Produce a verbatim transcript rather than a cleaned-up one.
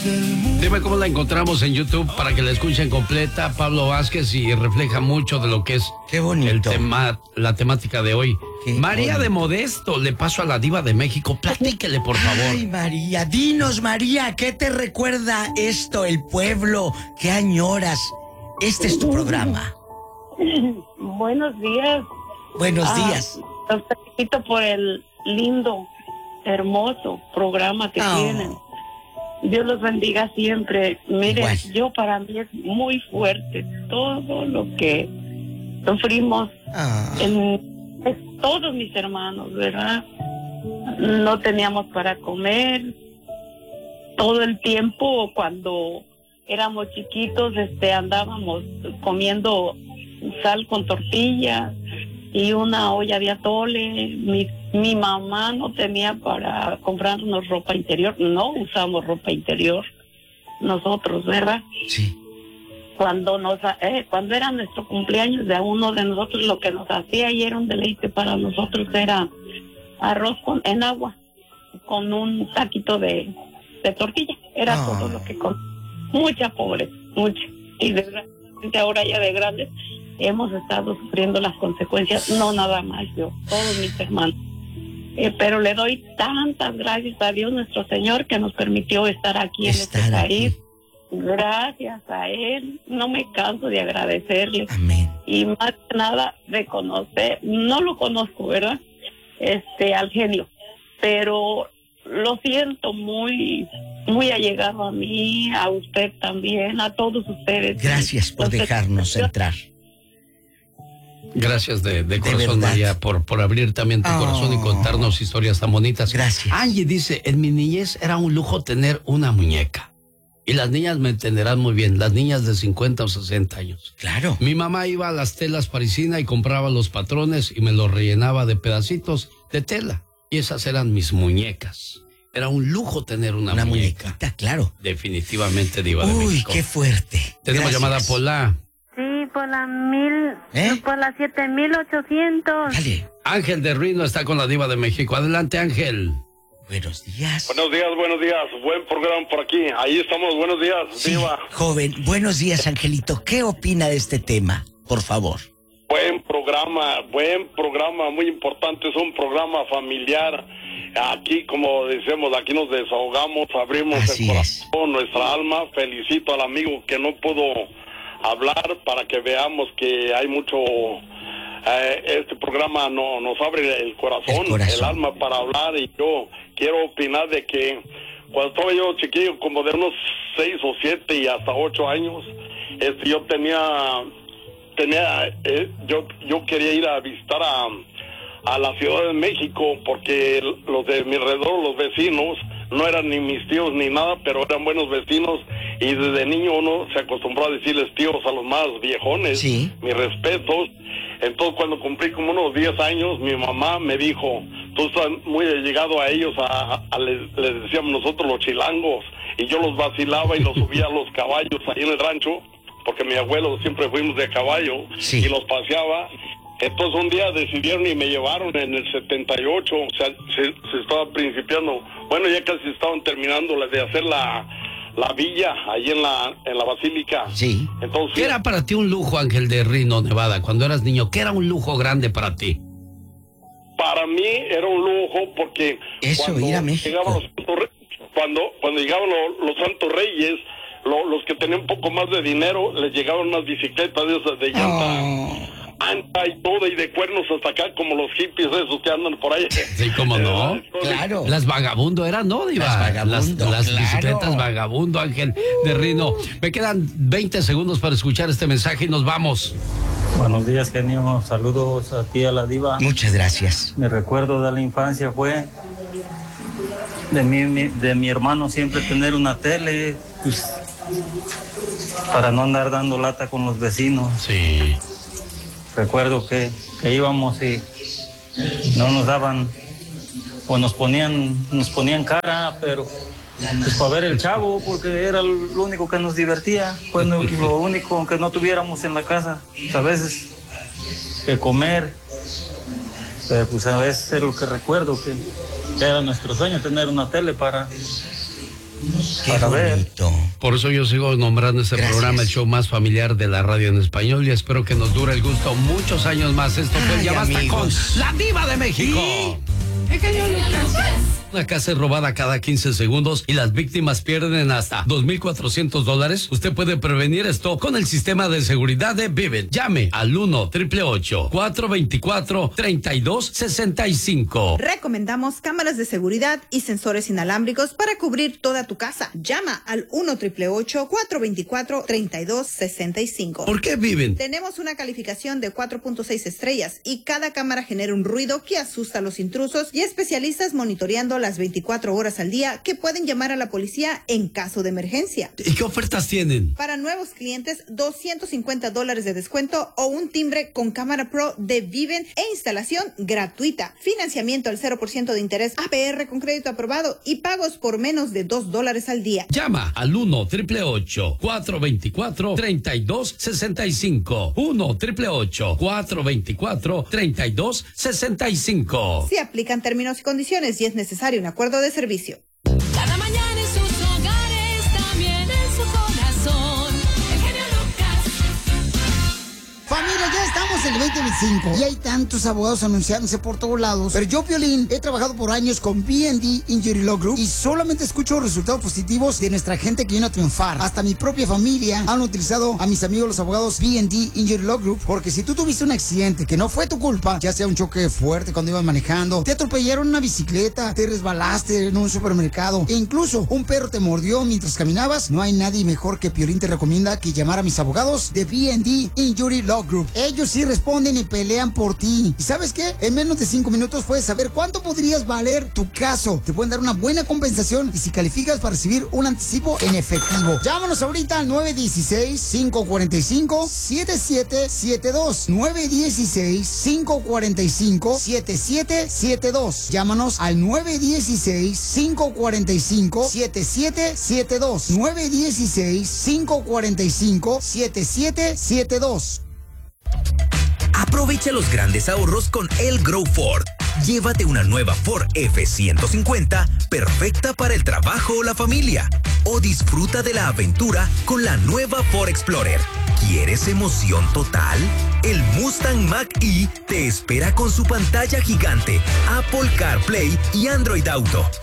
Dime cómo la encontramos en YouTube para que la escuchen completa, Pablo Vázquez, y refleja mucho de lo que es Qué bonito. el tema, la temática de hoy. Qué María bonito. de Modesto, le paso a la diva de México, platíquele por favor. Ay, María, dinos, María, ¿qué te recuerda esto, el pueblo? ¿Qué añoras? Este es tu programa. Buenos días. Buenos Ah, días. Los felicito por el lindo, hermoso programa que Oh. tienen. Dios los bendiga siempre. Miren, Igual. yo para mí es muy fuerte todo lo que sufrimos Ah, en es, todos mis hermanos, ¿verdad? No teníamos para comer. Todo el tiempo cuando éramos chiquitos, este, andábamos comiendo sal con tortilla y una olla de atole. Mi, mi mamá no tenía para comprarnos ropa interior, no usamos ropa interior nosotros, ¿verdad? sí. Cuando nos eh, cuando era nuestro cumpleaños de uno de nosotros, lo que nos hacía y era un deleite para nosotros era arroz con en agua con un taquito de, de tortilla. Era Ah. todo lo que con mucha pobreza, mucha. Y desgraciadamente ahora ya de grandes hemos estado sufriendo las consecuencias, no nada más yo, todos mis hermanos. Eh, pero le doy tantas gracias a Dios nuestro Señor que nos permitió estar aquí Estar en este aquí. país. Gracias a Él, no me canso de agradecerle. Amén. Y más que nada de conocer, no lo conozco, ¿verdad? Este, al genio, pero lo siento muy, muy allegado a mí, a usted también, a todos ustedes. Gracias por Entonces, dejarnos yo- entrar. Gracias de, de corazón, verdad. María, por, por abrir también tu Oh. corazón y contarnos historias tan bonitas. Gracias. Angie dice, en mi niñez era un lujo tener una muñeca. Y las niñas me entenderán muy bien, las niñas de cincuenta o sesenta años. Claro. Mi mamá iba a las telas parisina y compraba los patrones y me los rellenaba de pedacitos de tela. Y esas eran mis muñecas. Era un lujo tener una, Una muñeca. muñequita, claro. Definitivamente, diva de Uy, México. qué fuerte. Tenemos Gracias. llamada Pola. Sí, por la mil, ¿Eh? por la siete mil ochocientos. Dale. Ángel de Rino está con la diva de México. Adelante, Ángel. Buenos días. Buenos días, buenos días. Buen programa por aquí. Ahí estamos. Buenos días, Sí, Diva. joven. Buenos días, Angelito. ¿Qué opina de este tema? Por favor. Buen programa, buen programa, muy importante. Es un programa familiar. Aquí, como decimos, aquí nos desahogamos, abrimos Así el es. corazón, nuestra alma. Felicito al amigo que no pudo hablar para que veamos que hay mucho... Eh, este programa no, nos abre el corazón, El corazón. el alma para hablar, y yo quiero opinar de que cuando estaba yo chiquillo, como de unos seis o siete y hasta ocho años, este, yo tenía, tenía, eh, yo, yo quería ir a visitar a, a la Ciudad de México porque los de mi alrededor, los vecinos, no eran ni mis tíos ni nada, pero eran buenos vecinos, y desde niño uno se acostumbró a decirles tíos a los más viejones. Sí. Mis respetos. Entonces, cuando cumplí como unos diez años, mi mamá me dijo, tú estás muy llegado a ellos, a, a- les, les decíamos nosotros los chilangos, y yo los vacilaba y los subía a los caballos ahí en el rancho, porque mi abuelo siempre fuimos de caballo, Sí. y los paseaba. Entonces un día decidieron y me llevaron en el setenta y ocho, o sea, se, se estaba principiando, bueno, ya casi estaban terminando la- de hacer la, la villa ahí en la, en la basílica. Sí. Entonces, ¿Qué era para ti un lujo, Ángel de Rino, Nevada, cuando eras niño? ¿Qué era un lujo grande para ti? para mí era un lujo porque Eso, cuando ir a México. llegaban los santos re- cuando cuando llegaban lo- los santos reyes, lo- los que tenían un poco más de dinero, les llegaban unas bicicletas de esas de llanta Oh. ancha y todo, y de cuernos hasta acá, como los hippies esos que andan por ahí. Sí, cómo no. Entonces, Claro. Las vagabundo eran, ¿no, diva? Las vagabundo, Las, las claro. bicicletas vagabundo, Ángel de Rino. Me quedan veinte segundos para escuchar este mensaje y nos vamos. Buenos días, genio. Saludos aquí a la diva. Muchas gracias. Mi recuerdo de la infancia fue de mi, mi- de mi hermano siempre tener una tele, pues, para no andar dando lata con los vecinos. Sí. Recuerdo que, que íbamos y no nos daban, o nos ponían, nos ponían cara, pero pues para ver el Chavo, porque era lo único que nos divertía, fue lo lo único que no tuviéramos en la casa, a veces que comer, pero pues a veces es lo que recuerdo, que, que era nuestro sueño tener una tele para, Qué Para ver. bonito. Por eso yo sigo nombrando este Gracias. programa el show más familiar de la radio en español y espero que nos dure el gusto muchos años más. Esto fue Ay, Ya Basta amigos. con La Diva de México. El genio Lucas. Una casa es robada cada quince segundos y las víctimas pierden hasta dos mil cuatrocientos dólares. Usted puede prevenir esto con el sistema de seguridad de Vivint. Llame al uno, ocho ocho ocho, cuatro dos cuatro, tres dos seis cinco. Recomendamos cámaras de seguridad y sensores inalámbricos para cubrir toda tu casa. Llama al uno, ocho ocho ocho, cuatro dos cuatro, tres dos seis cinco. ¿Por qué Vivint? Tenemos una calificación de cuatro punto seis estrellas y cada cámara genera un ruido que asusta a los intrusos y especialistas monitoreando las veinticuatro horas al día que pueden llamar a la policía en caso de emergencia. ¿Y qué ofertas tienen? Para nuevos clientes, doscientos cincuenta dólares de descuento o un timbre con cámara pro de Vivint e instalación gratuita. Financiamiento al cero por ciento de interés A P R con crédito aprobado y pagos por menos de dos dólares al día. Llama al uno, ocho ocho ocho, cuatro dos cuatro, tres dos seis cinco. uno, ocho ocho ocho, cuatro dos cuatro, tres dos seis cinco. Se aplican términos y condiciones y es necesario un acuerdo de servicio. Cada mañana en sus hogares, también en su corazón. El genio Lucas. Familia, ya estamos en el veinte veinticinco y hay tantos abogados anunciándose por todos lados. Pero yo, Piolín, he trabajado por años con B and D Injury Law Group y solamente escucho resultados positivos de nuestra gente que viene a triunfar. Hasta mi propia familia han utilizado a mis amigos los abogados B and D Injury Law Group, porque si tú tuviste un accidente que no fue tu culpa, ya sea un choque fuerte cuando ibas manejando, te atropellaron una bicicleta, te resbalaste en un supermercado e incluso un perro te mordió mientras caminabas, no hay nadie mejor que Piolín te recomienda que llamar a mis abogados de B and D Injury Law Group. Ellos sí responden y pelean por ti. ¿Y sabes qué? En menos de cinco minutos puedes saber cuánto podrías valer tu caso. Te pueden dar una buena compensación y si calificas para recibir un anticipo en efectivo. Llámanos ahorita al nueve uno seis, cinco cuatro cinco, siete siete siete dos. nueve uno seis, cinco cuatro cinco, siete siete siete dos. Llámanos al nueve uno seis, cinco cuatro cinco, siete siete siete dos. nueve uno seis, cinco cuatro cinco, siete siete siete dos. Aprovecha los grandes ahorros con El Grow Ford. Llévate una nueva Ford F ciento cincuenta perfecta para el trabajo o la familia. O disfruta de la aventura con la nueva Ford Explorer. ¿Quieres emoción total? El Mustang Mach-E te espera con su pantalla gigante, Apple CarPlay y Android Auto.